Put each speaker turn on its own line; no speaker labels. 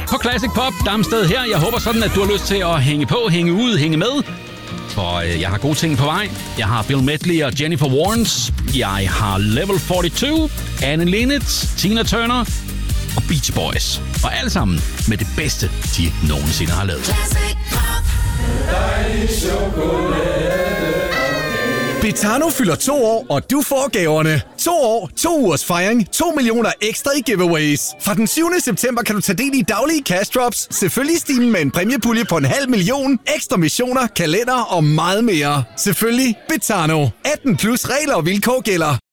på Classic Pop Damsted her. Jeg håber sådan, at du har lyst til at hænge på, hænge ud, hænge med. For jeg har gode ting på vej. Jeg har Bill Medley og Jennifer Warnes. Jeg har Level 42, Anne Linnet, Tina Turner og Beach Boys. Og alle sammen med det bedste, de nogensinde har lavet.
Betano fylder 2 år, og du får gaverne. 2 år, 2 ugers fejring, 2 millioner ekstra i giveaways. Fra den 7. september kan du tage del i daglige cash drops, selvfølgelig stimen med en præmiepulje på 500.000, ekstra missioner, kalender og meget mere. Selvfølgelig Betano. 18 plus regler og vilkår gælder.